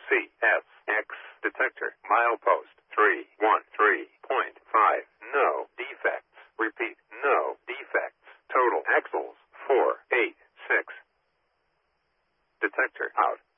CSX detector. Milepost 313.5. No defects. Repeat, no defects. Total axles 486. Detector out.